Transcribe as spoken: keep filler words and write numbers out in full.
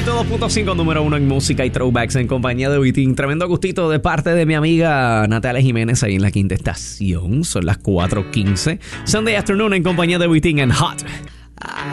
ciento dos punto cinco, número uno en música y throwbacks en compañía de Witin. Tremendo gustito de parte de mi amiga Natalia Jiménez ahí en la quinta estación. Son las cuatro quince. Sunday afternoon en compañía de Witin en Hot.